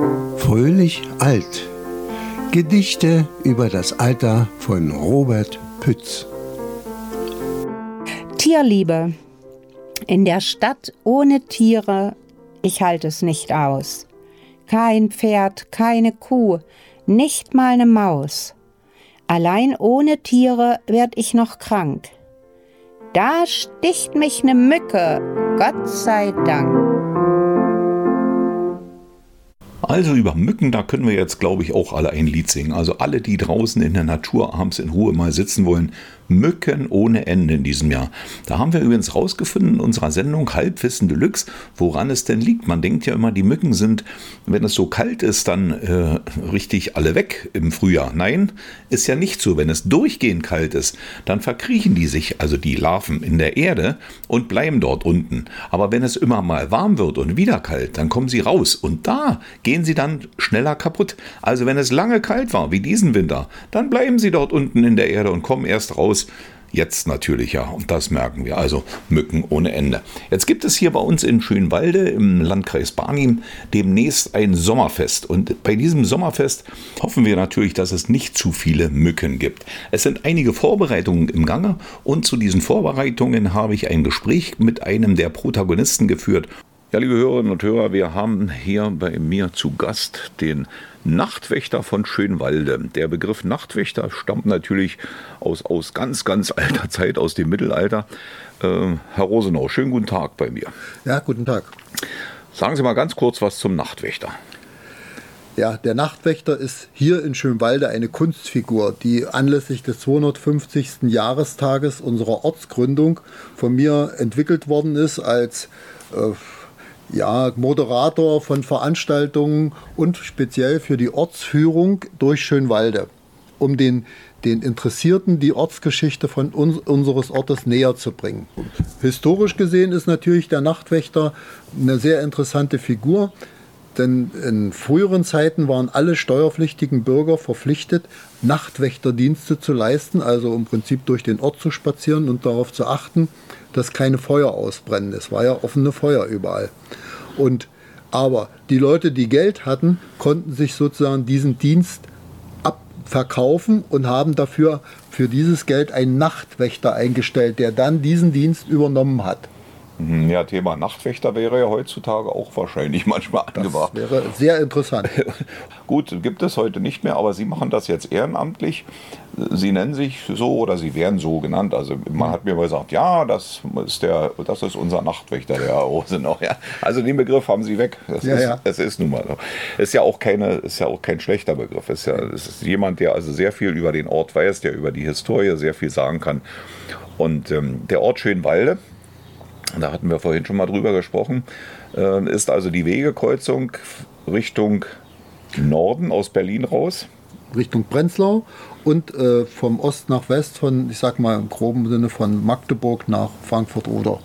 Fröhlich alt. Gedichte über das Alter von Robert Pütz. Tierliebe. In der Stadt ohne Tiere, ich halte es nicht aus. Kein Pferd, keine Kuh, nicht mal eine Maus. Allein ohne Tiere werd ich noch krank. Da sticht mich ne Mücke, Gott sei Dank. Also über Mücken, da können wir jetzt, glaube ich, auch alle ein Lied singen. Also alle, die draußen in der Natur abends in Ruhe mal sitzen wollen. Mücken ohne Ende in diesem Jahr. Da haben wir übrigens rausgefunden in unserer Sendung Halbwissen Deluxe, woran es denn liegt. Man denkt ja immer, die Mücken sind, wenn es so kalt ist, dann richtig alle weg im Frühjahr. Nein, ist ja nicht so. Wenn es durchgehend kalt ist, dann verkriechen die sich, also die Larven, in der Erde und bleiben dort unten. Aber wenn es immer mal warm wird und wieder kalt, dann kommen sie raus und da gehen sie dann schneller kaputt. Also wenn es lange kalt war, wie diesen Winter, dann bleiben sie dort unten in der Erde und kommen erst raus. Jetzt natürlich ja, und das merken wir, also Mücken ohne Ende. Jetzt gibt es hier bei uns in Schönwalde im Landkreis Barnim demnächst ein Sommerfest. Und bei diesem Sommerfest hoffen wir natürlich, dass es nicht zu viele Mücken gibt. Es sind einige Vorbereitungen im Gange und zu diesen Vorbereitungen habe ich ein Gespräch mit einem der Protagonisten geführt. Ja, liebe Hörerinnen und Hörer, wir haben hier bei mir zu Gast den Nachtwächter von Schönwalde. Der Begriff Nachtwächter stammt natürlich aus ganz, ganz alter Zeit, aus dem Mittelalter. Herr Rosenau, schönen guten Tag bei mir. Ja, guten Tag. Sagen Sie mal ganz kurz was zum Nachtwächter. Ja, der Nachtwächter ist hier in Schönwalde eine Kunstfigur, die anlässlich des 250. Jahrestages unserer Ortsgründung von mir entwickelt worden ist als Moderator von Veranstaltungen und speziell für die Ortsführung durch Schönwalde, um den Interessierten die Ortsgeschichte von unseres Ortes näher zu bringen. Historisch gesehen ist natürlich der Nachtwächter eine sehr interessante Figur, denn in früheren Zeiten waren alle steuerpflichtigen Bürger verpflichtet, Nachtwächterdienste zu leisten, also im Prinzip durch den Ort zu spazieren und darauf zu achten, dass keine Feuer ausbrennen. Es war ja offene Feuer überall. Aber die Leute, die Geld hatten, konnten sich sozusagen diesen Dienst abverkaufen und haben dafür für dieses Geld einen Nachtwächter eingestellt, der dann diesen Dienst übernommen hat. Ja, Thema Nachtwächter wäre ja heutzutage auch wahrscheinlich manchmal angebracht. Das wäre sehr interessant. Gut, gibt es heute nicht mehr, aber Sie machen das jetzt ehrenamtlich. Sie nennen sich so oder Sie werden so genannt. Also man hat mir mal gesagt, ja, das ist unser Nachtwächter, der Herr Rosenau. Ja, also den Begriff haben Sie weg. Es ist nun mal so. Ist ja auch kein schlechter Begriff. Es ist jemand, der also sehr viel über den Ort weiß, der über die Historie sehr viel sagen kann. Und der Ort Schönwalde, da hatten wir vorhin schon mal drüber gesprochen, ist also die Wegekreuzung Richtung Norden aus Berlin raus. Richtung Prenzlau und vom Ost nach West, ich sag mal im groben Sinne von Magdeburg nach Frankfurt-Oder.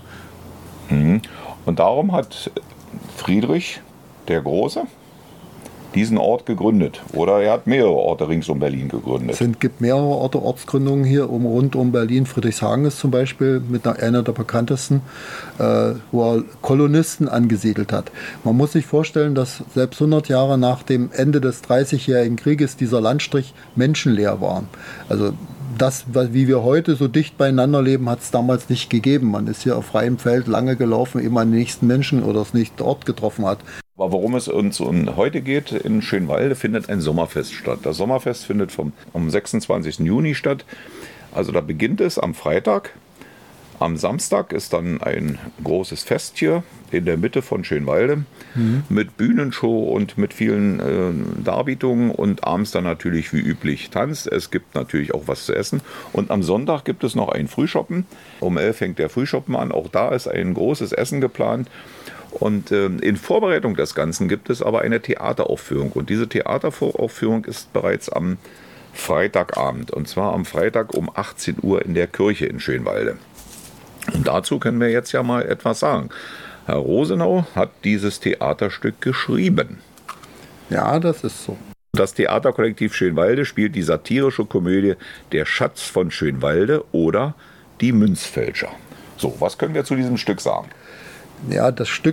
Und darum hat Friedrich der Große diesen Ort gegründet. Oder er hat mehrere Orte rings um Berlin gegründet. Es gibt mehrere Ortsgründungen hier rund um Berlin. Friedrichshagen ist zum Beispiel mit einer der bekanntesten, wo er Kolonisten angesiedelt hat. Man muss sich vorstellen, dass selbst 100 Jahre nach dem Ende des 30-jährigen Krieges dieser Landstrich menschenleer war. Also das, wie wir heute so dicht beieinander leben, hat es damals nicht gegeben. Man ist hier auf freiem Feld lange gelaufen, ehe man den nächsten Menschen oder das nächste Ort getroffen hat. Aber worum es uns heute geht, in Schönwalde findet ein Sommerfest statt. Das Sommerfest findet am 26. Juni statt. Also da beginnt es am Freitag. Am Samstag ist dann ein großes Fest hier in der Mitte von Schönwalde mit Bühnenshow und mit vielen Darbietungen und abends dann natürlich wie üblich Tanz. Es gibt natürlich auch was zu essen. Und am Sonntag gibt es noch ein Frühschoppen. Um 11 fängt der Frühschoppen an. Auch da ist ein großes Essen geplant. Und in Vorbereitung des Ganzen gibt es aber eine Theateraufführung. Und diese Theateraufführung ist bereits am Freitagabend. Und zwar am Freitag um 18 Uhr in der Kirche in Schönwalde. Und dazu können wir jetzt ja mal etwas sagen. Herr Rosenau hat dieses Theaterstück geschrieben. Ja, das ist so. Das Theaterkollektiv Schönwalde spielt die satirische Komödie Der Schatz von Schönwalde oder Die Münzfälscher. So, was können wir zu diesem Stück sagen? Ja, das Stück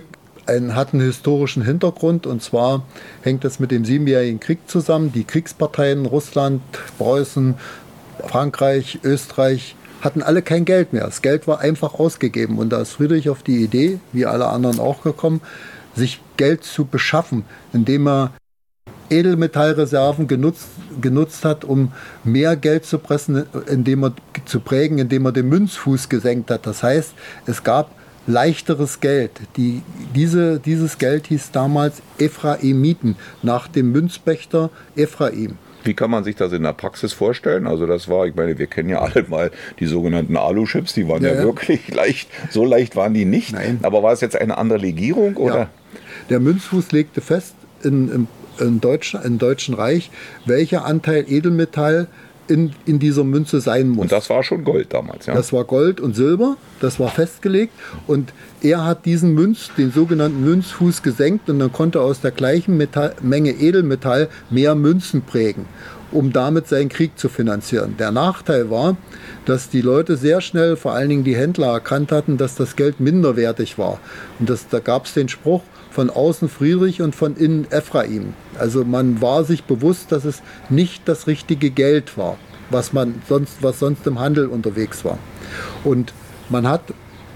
hat einen historischen Hintergrund, und zwar hängt das mit dem Siebenjährigen Krieg zusammen. Die Kriegsparteien Russland, Preußen, Frankreich, Österreich hatten alle kein Geld mehr. Das Geld war einfach ausgegeben, und da ist Friedrich auf die Idee, wie alle anderen auch gekommen, sich Geld zu beschaffen, indem er Edelmetallreserven genutzt hat, um mehr Geld zu pressen, indem er den Münzfuß gesenkt hat. Das heißt, es gab leichteres Geld. Dieses Geld hieß damals Ephraimiten, nach dem Münzpächter Ephraim. Wie kann man sich das in der Praxis vorstellen? Also das war, ich meine, wir kennen ja alle mal die sogenannten Alu-Chips, die waren ja wirklich leicht, so leicht waren die nicht. Nein. Aber war es jetzt eine andere Legierung, oder? Ja. Der Münzfuß legte fest im Deutschen Reich, welcher Anteil Edelmetall in dieser Münze sein muss. Und das war schon Gold damals, ja? Das war Gold und Silber, das war festgelegt, und er hat den sogenannten Münzfuß gesenkt, und dann konnte aus der gleichen Menge Edelmetall mehr Münzen prägen, um damit seinen Krieg zu finanzieren. Der Nachteil war, dass die Leute sehr schnell, vor allen Dingen die Händler, erkannt hatten, dass das Geld minderwertig war. Und da gab es den Spruch: von außen Friedrich und von innen Ephraim. Also man war sich bewusst, dass es nicht das richtige Geld war, was sonst im Handel unterwegs war. Und man hat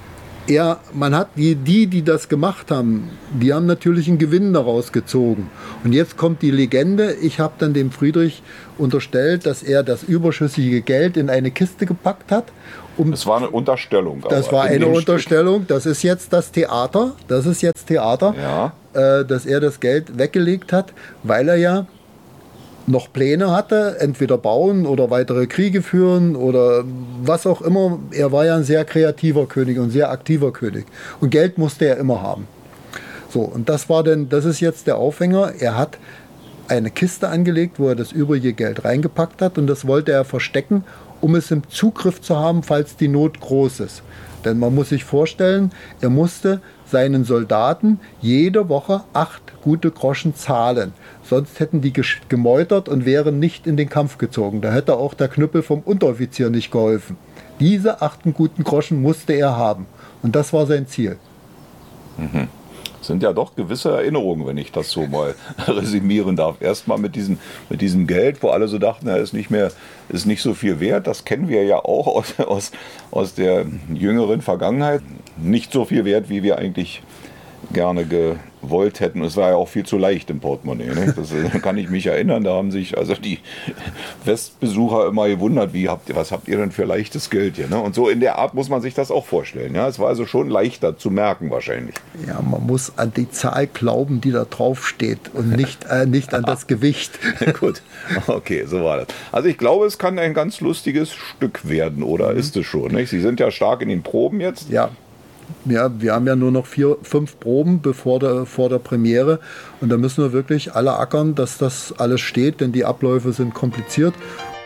die das gemacht haben, die haben natürlich einen Gewinn daraus gezogen. Und jetzt kommt die Legende, ich habe dann dem Friedrich unterstellt, dass er das überschüssige Geld in eine Kiste gepackt hat. Das war eine Unterstellung. Das war eine Unterstellung. Das ist jetzt das Theater. Ja. Dass er das Geld weggelegt hat, weil er ja noch Pläne hatte, entweder bauen oder weitere Kriege führen oder was auch immer. Er war ja ein sehr kreativer König und sehr aktiver König. Und Geld musste er immer haben. So, und das ist jetzt der Aufhänger. Er hat eine Kiste angelegt, wo er das übrige Geld reingepackt hat, und das wollte er verstecken, um es im Zugriff zu haben, falls die Not groß ist. Denn man muss sich vorstellen, er musste seinen Soldaten jede Woche 8 gute Groschen zahlen. Sonst hätten die gemeutert und wären nicht in den Kampf gezogen. Da hätte auch der Knüppel vom Unteroffizier nicht geholfen. Diese 8 guten Groschen musste er haben. Und das war sein Ziel. Mhm. Das sind ja doch gewisse Erinnerungen, wenn ich das so mal resümieren darf. Erstmal mit diesem Geld, wo alle so dachten, er ist nicht so viel wert. Das kennen wir ja auch aus der jüngeren Vergangenheit. Nicht so viel wert, wie wir eigentlich gerne gewollt hätten. Es war ja auch viel zu leicht im Portemonnaie. Ne? Das kann ich mich erinnern. Da haben sich also die Westbesucher immer gewundert, was habt ihr denn für leichtes Geld hier? Ne? Und so in der Art muss man sich das auch vorstellen. Ja? Es war also schon leichter zu merken wahrscheinlich. Ja, man muss an die Zahl glauben, die da drauf steht, und nicht an das Gewicht. Gut, okay, so war das. Also ich glaube, es kann ein ganz lustiges Stück werden, oder ist es schon? Nicht? Sie sind ja stark in den Proben jetzt. Ja. Ja, wir haben ja nur noch 4-5 Proben vor der Premiere, und da müssen wir wirklich alle ackern, dass das alles steht, denn die Abläufe sind kompliziert.